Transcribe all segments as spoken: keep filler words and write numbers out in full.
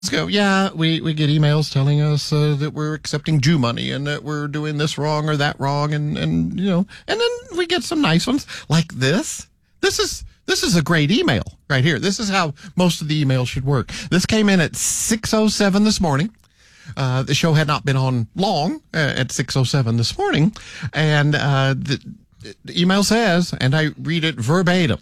go, yeah, we, we get emails telling us uh, that we're accepting Jew money and that we're doing this wrong or that wrong. And, and, you know, and then we get some nice ones like this. This is, this is a great email right here. This is how most of the emails should work. This came in at six oh seven this morning. Uh, the show had not been on long uh, at six oh seven this morning. And uh, the, the email says, and I read it verbatim,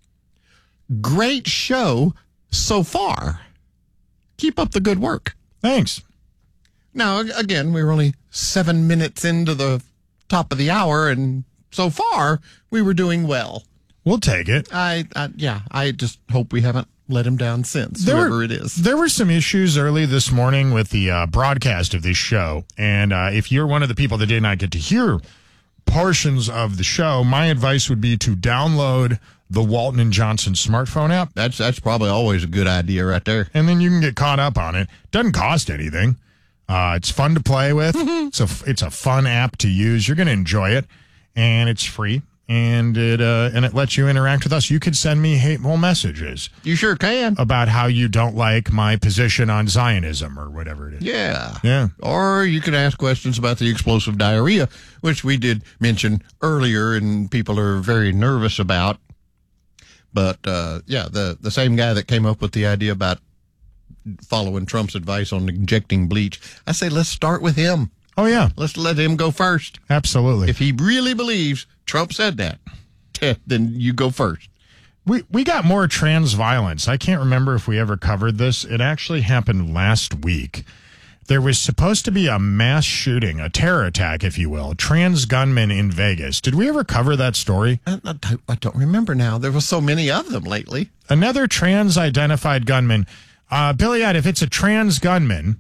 great show so far. Keep up the good work. Thanks. Now, again, we were only seven minutes into the top of the hour, and so far, we were doing well. We'll take it. I, I yeah, I just hope we haven't let him down since, there whoever were, it is. There were some issues early this morning with the uh, broadcast of this show, and uh, if you're one of the people that did not get to hear portions of the show, my advice would be to download the Walton and Johnson smartphone app. That's that's probably always a good idea right there. And then you can get caught up on it. Doesn't cost anything. Uh, it's fun to play with. It's a it's a fun app to use. You're going to enjoy it, and it's free. And it uh, and it lets you interact with us. You could send me hateful messages. You sure can. About how you don't like my position on Zionism or whatever it is. Yeah. Yeah. Or you can ask questions about the explosive diarrhea, which we did mention earlier, and people are very nervous about. But, uh, yeah, the, the same guy that came up with the idea about following Trump's advice on injecting bleach, I say let's start with him. Oh, yeah. Let's let him go first. Absolutely. If he really believes Trump said that, then you go first. We we got more trans violence. I can't remember if we ever covered this. It actually happened last week. There was supposed to be a mass shooting, a terror attack, if you will, trans gunmen in Vegas. Did we ever cover that story? I, I, I don't remember now. There were so many of them lately. Another trans-identified gunman. Uh, Billy, if it's a trans gunman...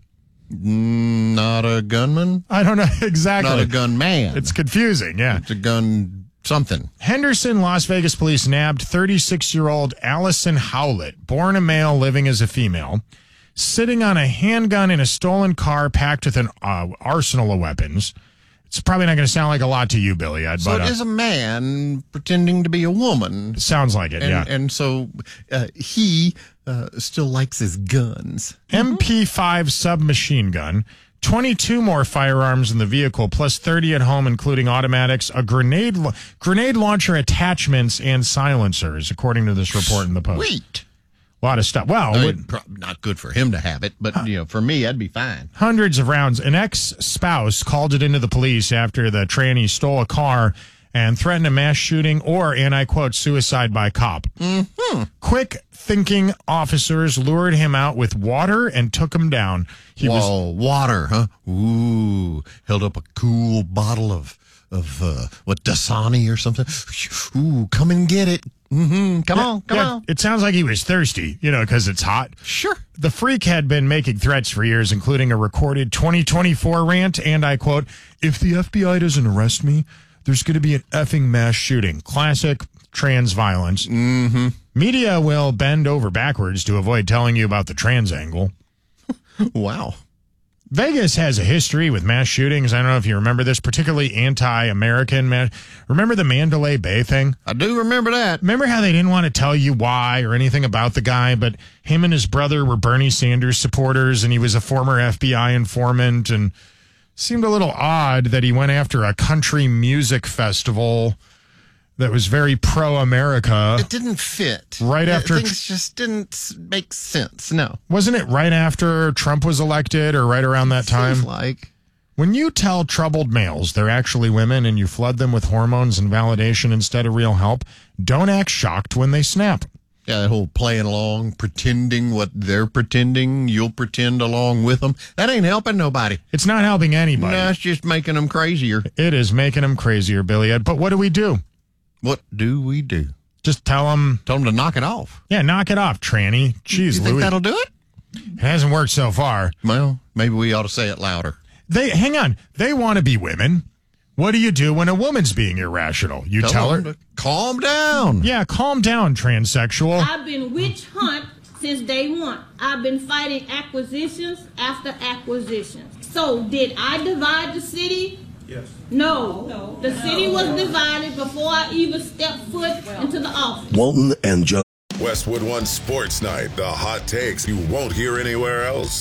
Not a gunman? I don't know exactly. Not a gunman. It's confusing, yeah. It's a gun something. Henderson, Las Vegas police nabbed thirty-six-year-old Allison Howlett, born a male, living as a female, sitting on a handgun in a stolen car packed with an uh, arsenal of weapons. It's probably not going to sound like a lot to you, Billy. I'd, So but, uh, it is a man pretending to be a woman. Sounds like it, and, yeah. And so uh, he uh, still likes his guns. M P five submachine gun, twenty-two more firearms in the vehicle, plus thirty at home, including automatics, a grenade grenade launcher attachments, and silencers, according to this report in the Post. Sweet. A lot of stuff. Well, I would, mean, pro- not good for him to have it, but you know, for me, that'd be fine. hundreds of rounds. An ex-spouse called it into the police after the tranny stole a car and threatened a mass shooting or, and I quote, suicide by cop. Mm-hmm. Quick-thinking officers lured him out with water and took him down. He Whoa, was water, huh? Ooh, held up a cool bottle of, of uh, what, Dasani or something. Ooh, come and get it. Mm-hmm. Come Yeah, on, come yeah, on. It sounds like he was thirsty, you know, because it's hot. Sure. The freak had been making threats for years, including a recorded twenty twenty-four rant, and I quote, if the F B I doesn't arrest me, there's going to be an effing mass shooting. Classic trans violence. Mm-hmm. Media will bend over backwards to avoid telling you about the trans angle. Wow. Vegas has a history with mass shootings. I don't know if you remember this, particularly anti-American. Man- remember the Mandalay Bay thing? I do remember that. Remember how they didn't want to tell you why or anything about the guy, but him and his brother were Bernie Sanders supporters, and he was a former F B I informant, and seemed a little odd that he went after a country music festival that was very pro-America. It didn't fit. Right Yeah, after- Things just didn't make sense. No. Wasn't it right after Trump was elected or right around that time? Seems like. When you tell troubled males they're actually women and you flood them with hormones and validation instead of real help, don't act shocked when they snap. Yeah, that whole playing along, pretending what they're pretending, you'll pretend along with them. That ain't helping nobody. It's not helping anybody. No, it's just making them crazier. It is making them crazier, Billy Ed. But what do we do? What do we do? Just tell them, Tell them to knock it off. yeah, knock it off, tranny. Jeez, You think Louis. that'll do it? It hasn't worked so far. Well, maybe we ought to say it louder. They hang on. They want to be women. What do you do when a woman's being irrational? You tell, her, them to calm down. yeah, calm down, transsexual. I've been witch hunt since day one. I've been fighting acquisitions after acquisitions. So did I divide the city? Yes. No. No. The city was divided before I even stepped foot into the office. Walton and Johnson. Westwood One Sports Night, the hot takes you won't hear anywhere else.